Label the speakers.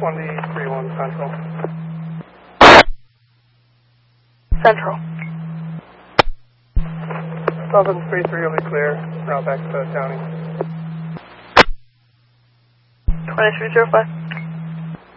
Speaker 1: 1D31 Central.
Speaker 2: Central.
Speaker 1: 733 will be clear. Route back to Downey.
Speaker 2: 2305.